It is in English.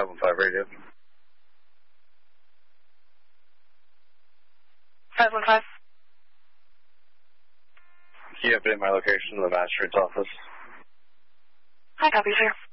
515 radio. 515. Can you update my location to the magistrate's office? Hi, copy, sir.